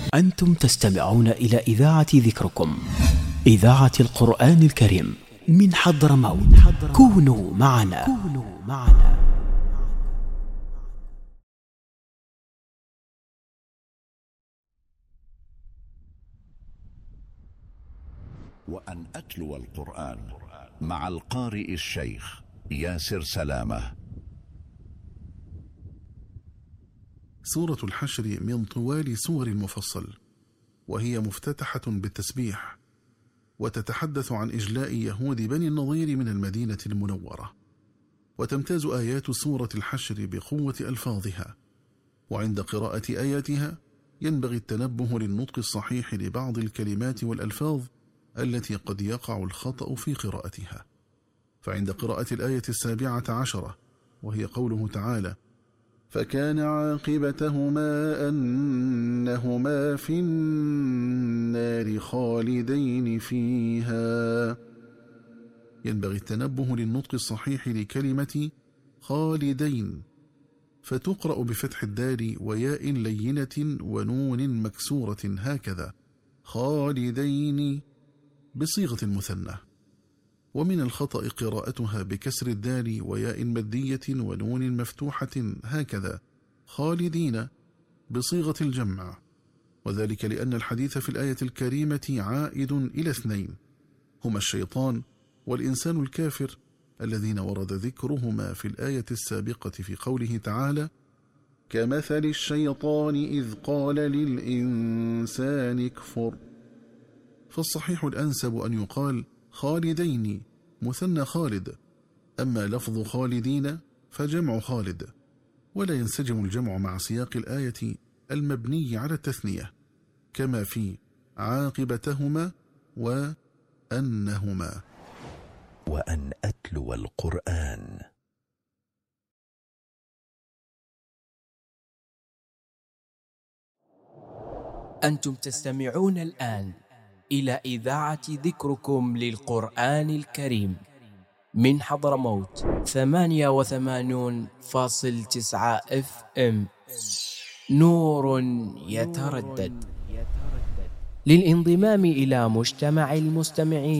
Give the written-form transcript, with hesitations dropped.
أنتم تستمعون إلى إذاعة ذكركم، إذاعة القرآن الكريم من حضرموت. كونوا معنا. وأن أتلو القرآن مع القارئ الشيخ ياسر سلامة. سورة الحشر من طوال سور المفصل، وهي مفتتحة بالتسبيح، وتتحدث عن إجلاء يهود بني النضير من المدينة المنورة. وتمتاز آيات سورة الحشر بقوة ألفاظها، وعند قراءة آياتها ينبغي التنبه للنطق الصحيح لبعض الكلمات والألفاظ التي قد يقع الخطأ في قراءتها. فعند قراءة الآية 17 وهي قوله تعالى: فكان عاقبتهما أنهما في النار خالدين فيها، ينبغي التنبه للنطق الصحيح لكلمة خالدين، فتقرأ بفتح الدال وياء لينة ونون مكسورة هكذا، خالدين بصيغة المثنى. ومن الخطأ قراءتها بكسر الدال وياء مدية ونون مفتوحة هكذا، خالدين بصيغة الجمع، وذلك لأن الحديث في الآية الكريمة عائد إلى اثنين، هما الشيطان والإنسان الكافر، الذين ورد ذكرهما في الآية السابقة في قوله تعالى: كمثل الشيطان إذ قال للإنسان اكفر. فالصحيح الأنسب أن يقال خالدين مثنى خالد، أما لفظ خالدين فجمع خالد، ولا ينسجم الجمع مع سياق الآية المبني على التثنية، كما في عاقبتهما وأنهما. وأن أتلو القرآن. أنتم تستمعون الآن إلى إذاعة ذكركم للقرآن الكريم من حضرموت 88.9 FM، نور يتردد. للانضمام إلى مجتمع المستمعين